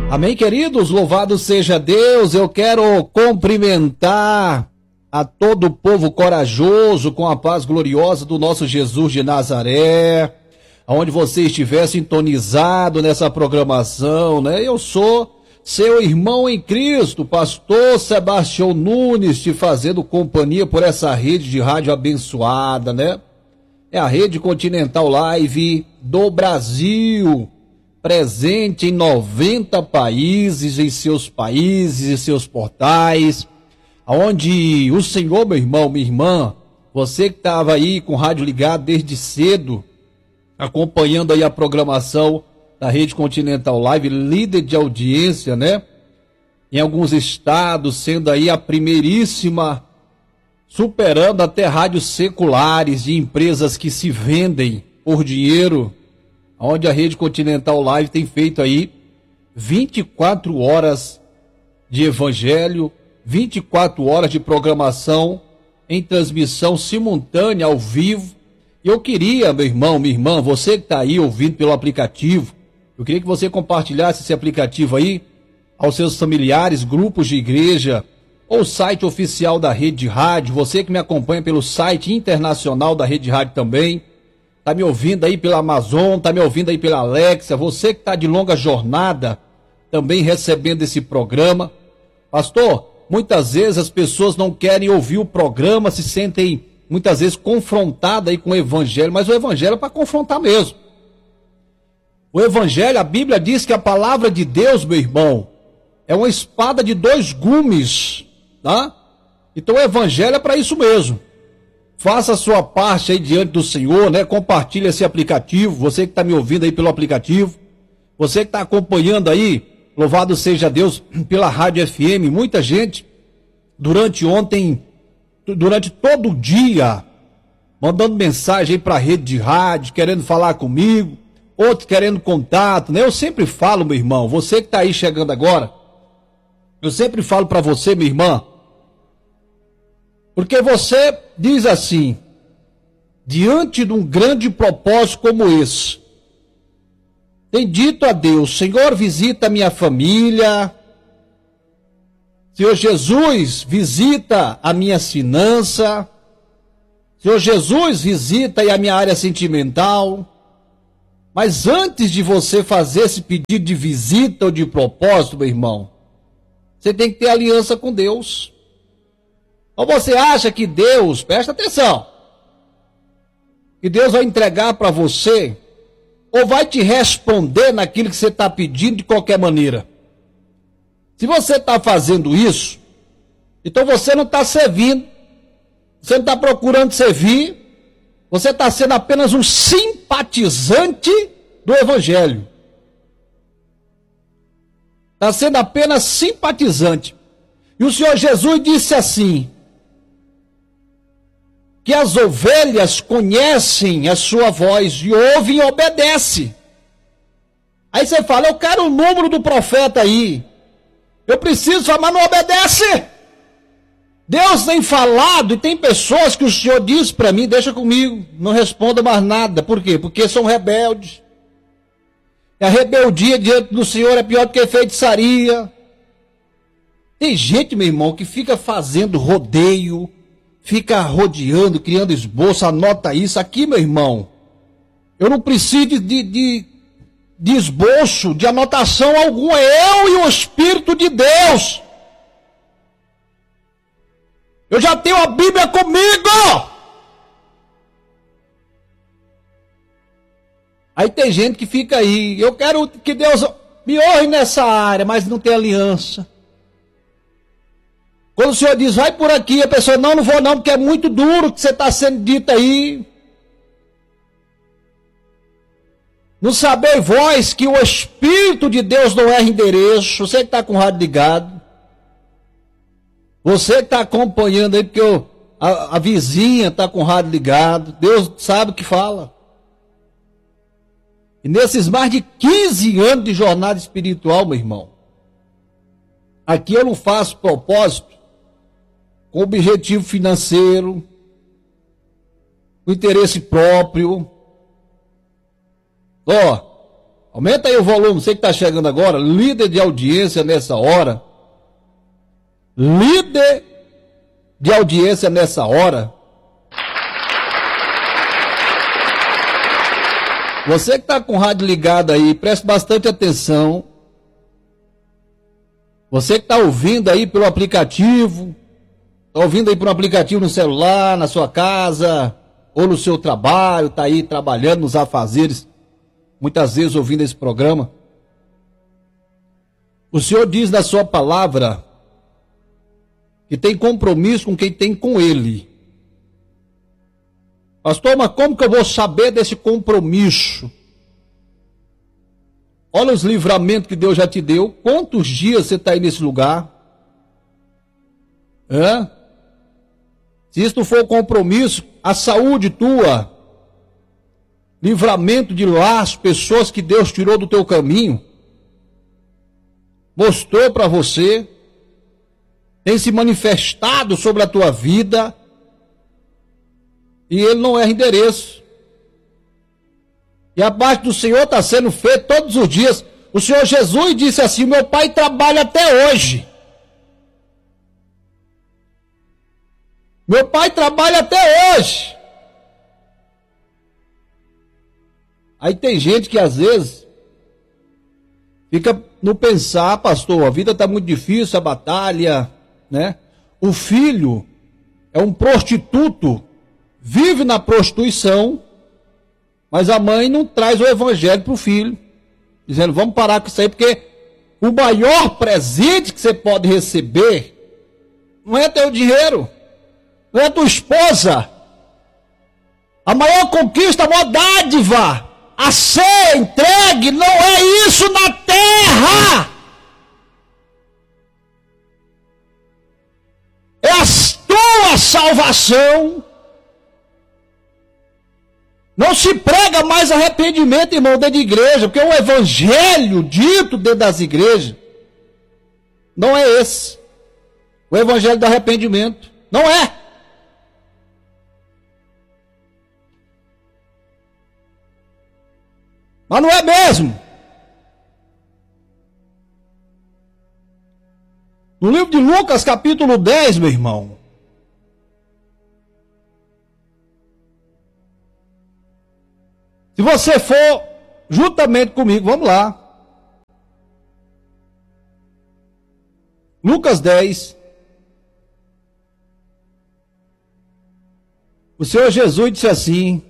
Amém, queridos? Louvado seja Deus. Eu quero cumprimentar a todo o povo corajoso com a paz gloriosa do nosso Jesus de Nazaré, aonde você estiver sintonizado nessa programação, né? Eu sou seu irmão em Cristo, pastor Sebastião Nunes, te fazendo companhia por essa rede de rádio abençoada, né? É a Rede Continental Live do Brasil, presente em 90 países, em seus países e seus portais, onde o Senhor, meu irmão, minha irmã, você que estava aí com o rádio ligado desde cedo, acompanhando aí a programação da Rede Continental Live, líder de audiência, né? Em alguns estados, sendo aí a primeiríssima, superando até rádios seculares de empresas que se vendem por dinheiro, onde a Rede Continental Live tem feito aí 24 horas de evangelho, 24 horas de programação em transmissão simultânea ao vivo. E eu queria, meu irmão, minha irmã, você que está aí ouvindo pelo aplicativo, eu queria que você compartilhasse esse aplicativo aí aos seus familiares, grupos de igreja, ou site oficial da Rede de Rádio, você que me acompanha pelo site internacional da Rede de Rádio também, tá me ouvindo aí pela Amazon, tá me ouvindo aí pela Alexa, você que tá de longa jornada, também recebendo esse programa. Pastor, muitas vezes as pessoas não querem ouvir o programa, se sentem muitas vezes confrontadas aí com o evangelho, mas o evangelho é para confrontar mesmo. O evangelho, a Bíblia diz que a palavra de Deus, meu irmão, é uma espada de 2 gumes, tá? Então o evangelho é para isso mesmo. Faça a sua parte aí diante do Senhor, né? Compartilhe esse aplicativo, você que está me ouvindo aí pelo aplicativo, você que está acompanhando aí, louvado seja Deus, pela Rádio FM, muita gente, durante todo o dia, mandando mensagem aí para a rede de rádio, querendo falar comigo, outros querendo contato, né? Eu sempre falo, meu irmão, você que está aí chegando agora, eu sempre falo para você, minha irmã, porque você diz assim, diante de um grande propósito como esse, tem dito a Deus, Senhor, visita a minha família, Senhor Jesus, visita a minha finança, Senhor Jesus, visita aí a minha área sentimental. Mas antes de você fazer esse pedido de visita ou de propósito, meu irmão, você tem que ter aliança com Deus. Ou você acha que Deus, presta atenção, que Deus vai entregar para você, ou vai te responder naquilo que você está pedindo de qualquer maneira? Se você está fazendo isso, então você não está servindo, você não está procurando servir, você está sendo apenas um simpatizante do evangelho. Está sendo apenas simpatizante. E o Senhor Jesus disse assim, que as ovelhas conhecem a sua voz e ouvem e obedecem. Aí você fala, eu quero o número do profeta aí. Eu preciso falar, mas não obedece. Deus tem falado e tem pessoas que o Senhor diz para mim, deixa comigo, não responda mais nada. Por quê? Porque são rebeldes. E a rebeldia diante do Senhor é pior do que feitiçaria. Tem gente, meu irmão, que fica fazendo rodeio, fica rodeando, criando esboço, anota isso. Aqui, meu irmão, eu não preciso de esboço, de anotação alguma, eu e o Espírito de Deus. Eu já tenho a Bíblia comigo. Aí tem gente que fica aí, eu quero que Deus me honre nessa área, mas não tem aliança. Quando o Senhor diz, vai por aqui, a pessoa, não vou não, porque é muito duro o que você está sendo dito aí. Não saber vós que o Espírito de Deus não erra endereço, você que está com o rádio ligado, você que está acompanhando aí, porque a vizinha está com o rádio ligado, Deus sabe o que fala. E nesses mais de 15 anos de jornada espiritual, meu irmão, aqui eu não faço propósito com objetivo financeiro, com interesse próprio. Aumenta aí o volume, você que está chegando agora, líder de audiência nessa hora. Líder de audiência nessa hora. Você que está com o rádio ligado aí, preste bastante atenção. Você que está ouvindo aí pelo aplicativo, está ouvindo aí por um aplicativo no celular, na sua casa, ou no seu trabalho, está aí trabalhando nos afazeres, muitas vezes ouvindo esse programa. O Senhor diz na sua palavra que tem compromisso com quem tem com Ele. Pastor, mas como que eu vou saber desse compromisso? Olha os livramentos que Deus já te deu. Quantos dias você está aí nesse lugar? Se isso for compromisso, a saúde tua, livramento de laços, pessoas que Deus tirou do teu caminho, mostrou para você, tem se manifestado sobre a tua vida, e ele não erra endereço. E a parte do Senhor está sendo feita todos os dias. O Senhor Jesus disse assim: meu Pai trabalha até hoje. Meu Pai trabalha até hoje. Aí tem gente que às vezes fica no pensar, pastor, a vida está muito difícil, a batalha, né? O filho é um prostituto, vive na prostituição, mas a mãe não traz o evangelho para o filho, dizendo, vamos parar com isso aí, porque o maior presente que você pode receber não é teu dinheiro, não é tua esposa. A maior conquista, a maior dádiva a ser entregue não é isso na terra. É a tua salvação. Não se prega mais arrependimento, irmão, dentro de igreja, porque o evangelho dito dentro das igrejas não é esse. O evangelho do arrependimento não é. Mas não é mesmo. No livro de Lucas, capítulo 10, meu irmão, se você for juntamente comigo, vamos lá. Lucas 10. O Senhor Jesus disse assim: